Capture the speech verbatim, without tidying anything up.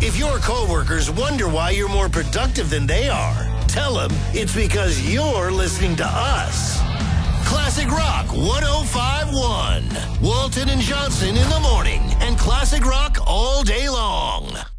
If your coworkers wonder why you're more productive than they are, tell them it's because you're listening to us. Classic Rock one oh five point one. Walton and Johnson in the morning and Classic Rock all day long.